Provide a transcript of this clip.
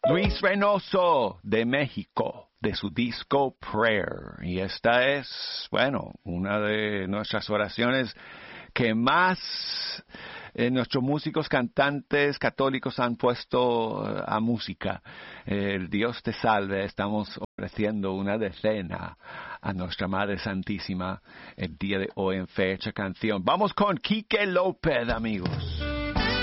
Luis Reynoso de México, de su disco Prayer. Y esta es, bueno, una de nuestras oraciones que más nuestros músicos cantantes católicos han puesto a música. El Dios te salve. Estamos ofreciendo una decena a nuestra Madre Santísima el día de hoy en fecha canción. Vamos con Quique López, amigos.